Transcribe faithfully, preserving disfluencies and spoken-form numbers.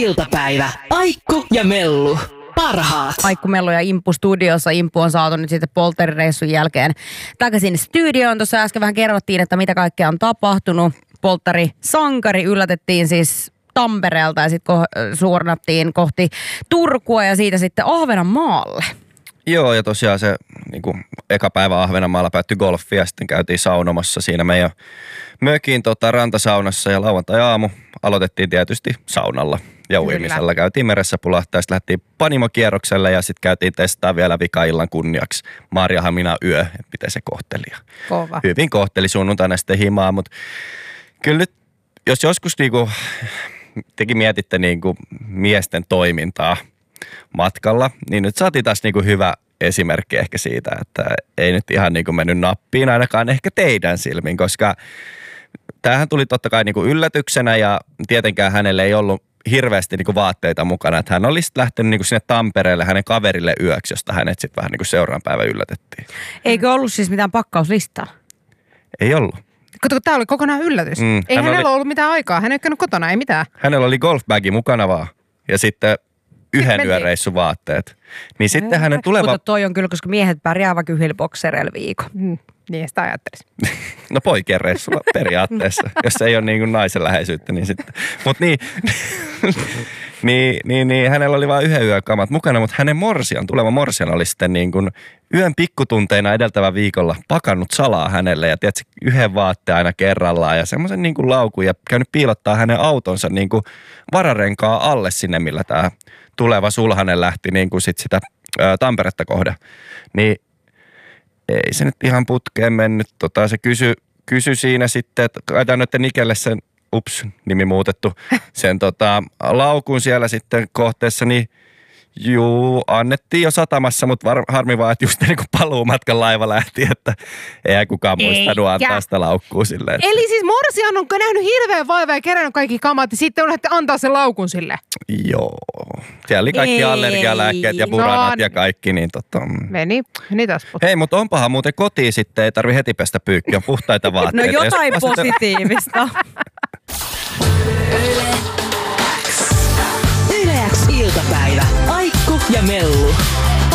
iltapäivä. Aikku ja Mellu. Parhaat. Aikku, Mellu ja Impu studiossa. Impu on saatu nyt sitten polttarireissun jälkeen takaisin studioon. Tuossa äsken vähän kerrottiin, että mitä kaikkea on tapahtunut. Polttari sankari yllätettiin siis Tampereelta ja sitten ko- suornattiin kohti Turkua ja siitä sitten Ahvenanmaalle. Joo, ja tosiaan se niin kuin eka päivä Ahvenanmaalla päättyi golfia ja sitten käytiin saunomassa siinä meidän mökin tota, rantasaunassa ja lauantai-aamu aloitettiin tietysti saunalla ja uimisella. Käytiin meressä pulahtaa ja sitten lähdettiin panimokierrokselle ja sitten käytiin testaa vielä vika-illan kunniaksi Maariahamina yö, että miten se kohteli. Kova. Hyvin kohteli sunnuntaina sitten himaa, mutta kyllä nyt, jos joskus niinku, tekin mietitte niinku miesten toimintaa matkalla, niin nyt saatiin taas niinku hyvä esimerkki ehkä siitä, että ei nyt ihan niinku mennyt nappiin ainakaan ehkä teidän silmin, koska tämähän tuli totta kai niinku yllätyksenä ja tietenkään hänelle ei ollut hirveästi niinku vaatteita mukana, että hän oli sitten lähtenyt niinku sinne Tampereelle hänen kaverille yöksi, josta hänet sitten vähän niinku seuraavan päivän yllätettiin. Eikö ollut siis mitään pakkauslistaa? Ei ollut. Kato, tämä oli kokonaan yllätys. Mm, ei hän hänellä oli, ollut mitään aikaa. Hän ei käynyt kotona, ei mitään. Hänellä oli golfbagi mukana vaan. Ja sitten yhden yön reissuvaatteet. Niin sitten hänen tuleva... Mutta toi on kyllä, koska miehet pärjää vaikka yhdellä boksereilla viikon. Mm, niin sitä ajattelisi. No poikien reissulla periaatteessa. Jos ei ole niin kuin naisen läheisyyttä, niin sitten... Mutta niin, niin, niin, niin, hänellä oli vain yhden yön kamat mukana, mutta hänen morsian, tuleva morsian oli sitten niin kuin yön pikkutunteina edeltävän viikolla pakannut salaa hänelle ja tiedätkö, yhden vaatteen aina kerrallaan ja semmoisen niin kuin laukun ja käynyt piilottaa hänen autonsa niin kuin vararenkaa alle sinne, millä tämä tuleva sulhanen lähti niin kuin sit sitä ää, Tamperetta kohde. Niin ei se nyt ihan putkeen mennyt. Tota, se kysyi kysy siinä sitten, että kaitaan nyt Nikelle sen, ups, nimi muutettu, sen tota, laukun siellä sitten kohteessa, niin juu, annettiin jo satamassa, mutta var, harmi vaan, että just niin kuin paluumatkan laiva lähti, että ei kukaan muistanut antaa sitä laukkuu silleen. Että... Eli siis morsian on nähnyt hirveän vaivaa ja kerännyt kaikki kamat ja sitten on lähtenyt antaa sen laukun sille. Joo. Siellä oli kaikki ei, allergialääkkeet ja puranat no, ja kaikki, niin tota... Meni, meni taas puhuttu. Hei, mutta onpahan muuten kotiin sitten, ei tarvi heti pestä pyykkiä, on puhtaita vaatteita. No jotain jos positiivista. Yle X iltapäivä. Aikku ja Mellu.